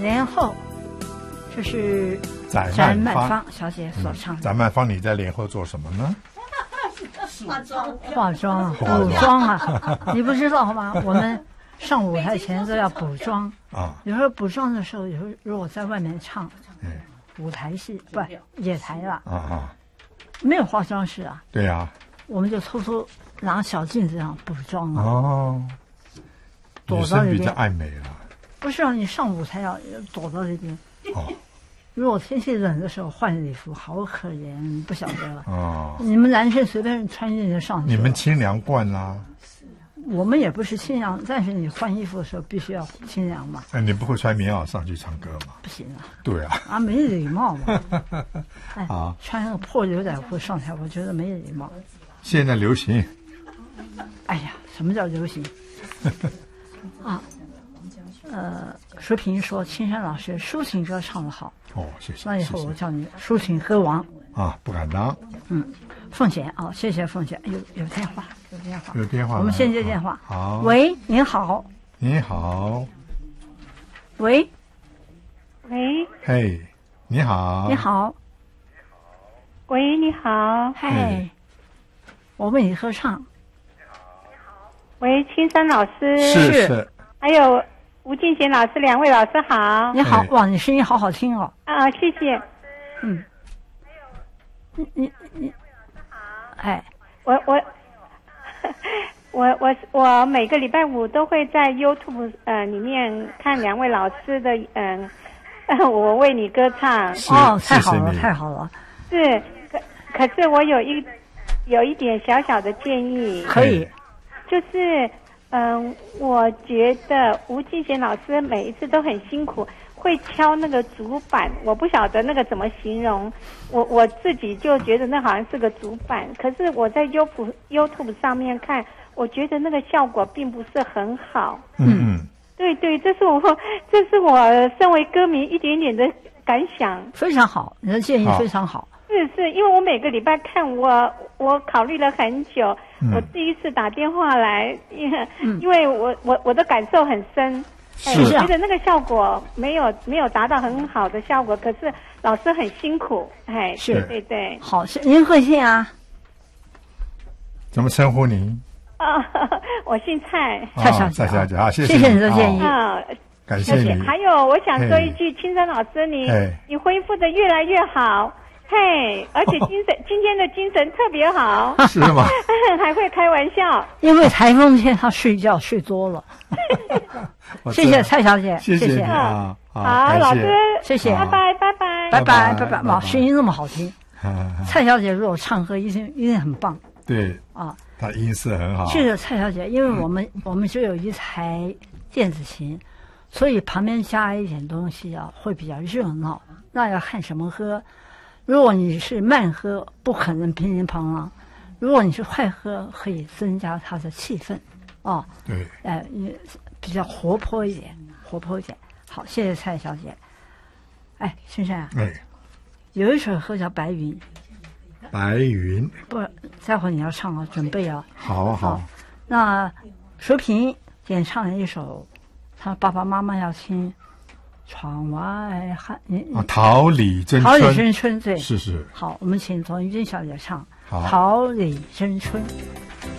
然后这是翟曼芳小姐所唱的。 翟曼芳，你在联合做什么呢？ 化妆、补妆啊！你不知道吗？我们上舞台前都要补妆啊。有时候补妆的时候，有时候如果在外面唱，舞台戏不野台了没有化妆室啊。 对呀， 我们就偷偷拿小镜子上补妆啊。 哦，女生比较爱美了。 不是啊，你上舞台要躲到这边。哦。如果天气冷的时候换礼服，好可怜，不晓得哦。你们男生随便穿件就上去。 你们清凉惯啦。 我们也不是清凉，但是你换衣服的时候必须要清凉嘛。 你不会穿棉袄上去唱歌吗？ 不行啊。 对啊。 啊，没礼貌嘛。穿那个破牛仔裤上台，我觉得没礼貌。 现在流行。 哎呀，什么叫流行？啊。淑萍说青山老师抒情歌唱得好。哦，谢谢。那以后我叫你抒情歌王。 啊，不敢当。 凤姐啊，谢谢凤姐。有电话， 有电话。 我们先接电话。 好。 喂，您好。 您好。 喂。 嘿，你好。 你好。 喂，你好。 嗨。我为你合唱。 喂，青山老师。 是。 还有吴敬贤老师，两位老师好。 你好，哇，你声音好好听哦。 啊，谢谢。 你，哎， 我每个礼拜五都会在 YouTube 里面看两位老师的我为你歌唱。 哦，太好了，太好了。 是，可是我有一点小小的建议。 可以。 就是。我觉得吴敬贤老师每一次都很辛苦，会敲那个竹板，我不晓得那个怎么形容。我自己就觉得那好像是个竹板，可是我在 YouTube 上面看，我觉得那个效果并不是很好。对，这是我身为歌迷一点点的感想。 非常好，你的建议非常好。 是，因为我每个礼拜看我考虑了很久。我第一次打电话来，因为我的感受很深，我觉得那个效果没有达到很好的效果，可是老师很辛苦，是，对。 好，您贵姓啊？ 怎么称呼您？ 我姓蔡， 蔡小姐啊，谢谢你的建议感谢你。 还有，我想说一句，青山老师，你恢复的越来越好。而且今天的精神特别好， 是吗？ 还会开玩笑。 因为台风天他睡觉睡多了。谢谢蔡小姐， 谢谢啊！ 好，老师， 谢谢， 拜拜。 哇，声音那么好听。蔡小姐如果唱歌一定很棒。 对啊，她音色很好。 谢谢蔡小姐，因为我们只有一台电子琴，所以旁边加一点东西啊，会比较热闹。那要看什么歌。如果你是慢喝，不可能乒乒乓乓；如果你是快喝，可以增加它的气氛， 对， 比较活泼一点。好，谢谢蔡小姐。先生啊，有一首歌叫《白云》。 白云。 不，待会儿你要唱啊，准备啊。 好。 那淑萍演唱了一首，她爸爸妈妈要听。窗外桃李争春， 对， 是。 好，我们请童玉珍小姐唱 《桃李争春》。